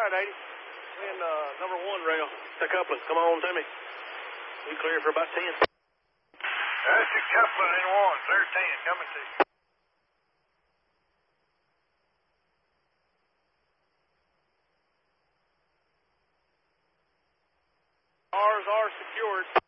right, 80. And number 1 rail, the coupling. Come on to me. We clear for about 10. That's the coupling in 1. Clear 10. Coming to you. Ours are secured.